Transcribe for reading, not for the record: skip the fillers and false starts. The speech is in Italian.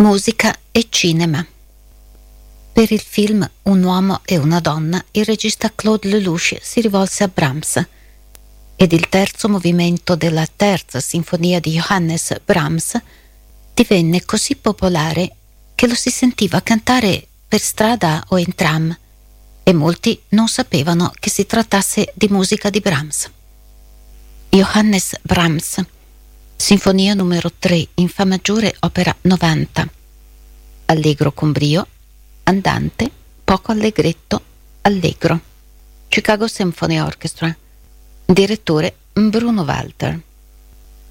Musica e cinema. Per il film Un uomo e una donna, il regista Claude Lelouch si rivolse a Brahms ed il terzo movimento della terza sinfonia di Johannes Brahms divenne così popolare che lo si sentiva cantare per strada o in tram e molti non sapevano che si trattasse di musica di Brahms. Johannes Brahms, Sinfonia numero 3 in Fa maggiore, opera 90. Allegro con brio, andante, poco allegretto, allegro. Chicago Symphony Orchestra. Direttore Bruno Walter.